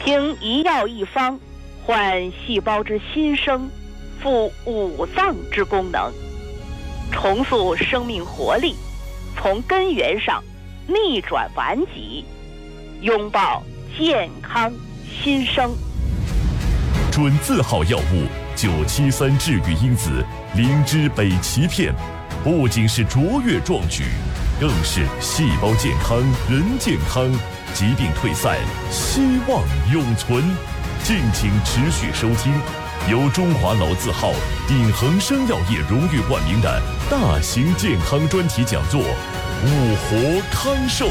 凭一药一方，换细胞之新生，复五脏之功能，重塑生命活力，从根源上逆转顽疾，拥抱健康新生。 准字号药物973治愈因子灵芝北芪片，不仅是卓越壮举，更是细胞健康、人健康，疾病退散，希望永存。敬请持续收听由中华老字号鼎恒生药业荣誉冠名的大型健康专题讲座《五活康寿》。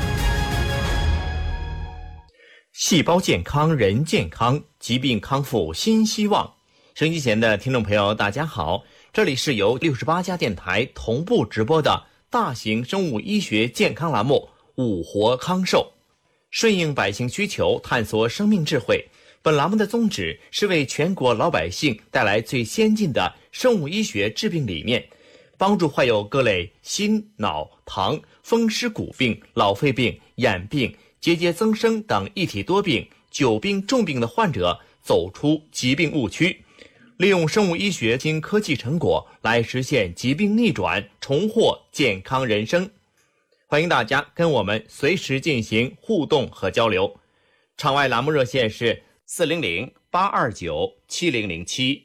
细胞健康，人健康，疾病康复新希望。收音机前的听众朋友大家好，这里是由68家电台同步直播的大型生物医学健康栏目《五活康寿》，顺应百姓需求，探索生命智慧。本栏目的宗旨是为全国老百姓带来最先进的生物医学治病理念，帮助患有各类心、脑、糖、风湿骨病、老肺病、眼病、结节增生等一体多病、久病重病的患者走出疾病误区，利用生物医学新科技成果来实现疾病逆转，重获健康人生。欢迎大家跟我们随时进行互动和交流。场外栏目热线是400-829-7007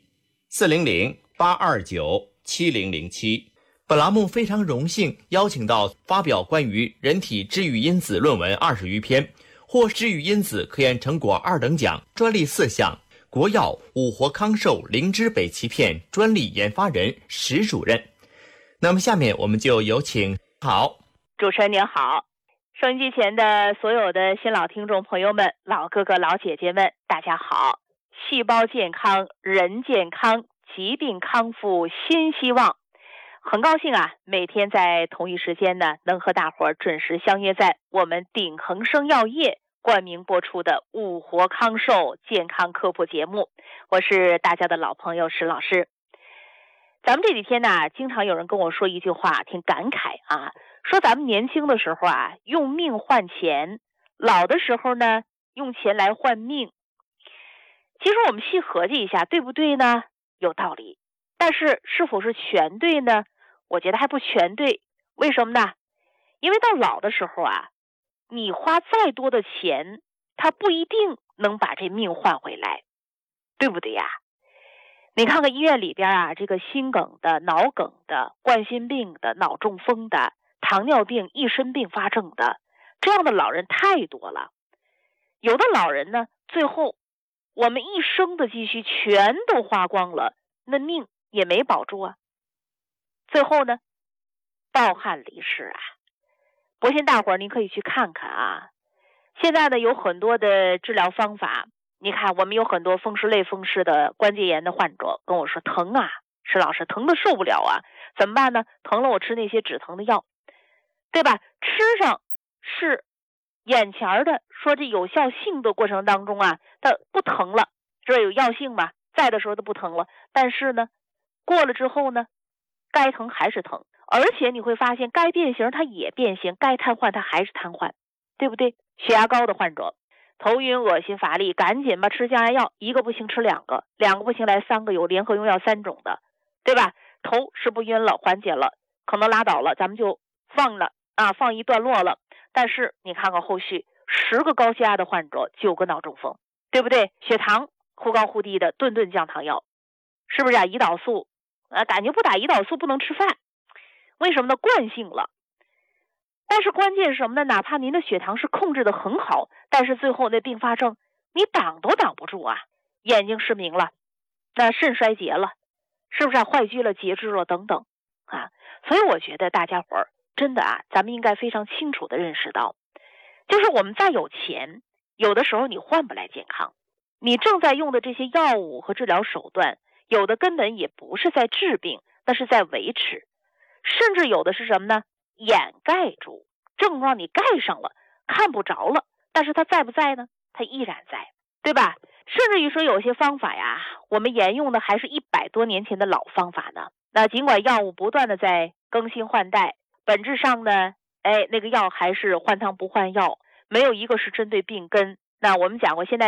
400-829-7007。本栏目非常荣幸邀请到发表关于人体治愈因子论文20余篇，获治愈因子科研成果2等奖，专利4项，国药五活康寿灵芝北芪片专利研发人、石主任。那么下面我们就有请。好， 主持人您好，收音机前的所有的新老听众朋友们，老哥哥老姐姐们，大家好。细胞健康，人健康，疾病康复新希望。很高兴啊，每天在同一时间呢，能和大伙儿准时相约在我们鼎恒生药业冠名播出的五活康寿健康科普节目。我是大家的老朋友石老师。咱们这几天呢，经常有人跟我说一句话，挺感慨啊，说咱们年轻的时候啊，用命换钱，老的时候呢，用钱来换命。其实我们细合计一下，对不对呢？有道理。但是是否是全对呢？我觉得还不全对。为什么呢？因为到老的时候啊，你花再多的钱，它不一定能把这命换回来，对不对呀？你看看医院里边啊，这个心梗的、脑梗的、冠心病的、脑中风的、糖尿病、一身并发症的，这样的老人太多了。有的老人呢，最后我们一生的积蓄全都花光了，那命也没保住啊。最后呢，抱憾离世啊。不信大伙儿您可以去看看啊。现在呢，有很多的治疗方法。你看我们有很多风湿类风湿的关节炎的患者跟我说疼啊，石老师疼得受不了啊，怎么办呢？疼了我吃那些止疼的药，对吧？吃上是眼前的，说这有效性的过程当中啊，它不疼了，这有药性嘛，在的时候它不疼了，但是呢过了之后呢，该疼还是疼，而且你会发现该变形它也变形，该瘫痪它还是瘫痪，对不对？血压高的患者头晕恶心乏力，赶紧吧吃降压药，一个不行吃2个，2个不行来3个，有联合用药3种的，对吧？头是不晕了，缓解了，可能拉倒了，咱们就放了啊，放一段落了。但是你看看后续10个高血压的患者，9个脑中风，对不对？血糖忽高忽低的，顿顿降糖药，是不是啊？胰岛素感觉不打胰岛素不能吃饭，为什么呢？惯性了。但是关键是什么呢？哪怕您的血糖是控制的很好，但是最后那并发症你挡都挡不住啊，眼睛失明了，那肾衰竭了，是不是啊？坏疽了，截肢了等等啊。所以我觉得大家伙儿真的啊，咱们应该非常清楚的认识到，就是我们再有钱，有的时候你换不来健康。你正在用的这些药物和治疗手段，有的根本也不是在治病，那是在维持，甚至有的是什么呢？掩盖住症状，你盖上了看不着了，但是它在不在呢？它依然在，对吧？甚至于说有些方法呀，我们沿用的还是100多年前的老方法呢。那尽管药物不断的在更新换代，本质上呢，那个药还是换汤不换药，没有一个是针对病根。那我们讲过，现在